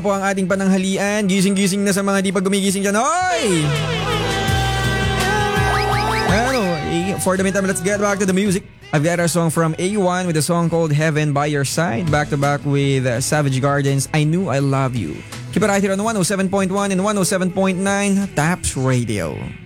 po ang ating pananghalian. Gising-gising na sa mga di pa gumigising dyan. Hoy! For the meantime, let's get back to the music. I've got our song from A1 with a song called Heaven by Your Side. Back to back with Savage Gardens, I Knew I Love You. Keep it right here on 107.1 and 107.9 Taps Radio.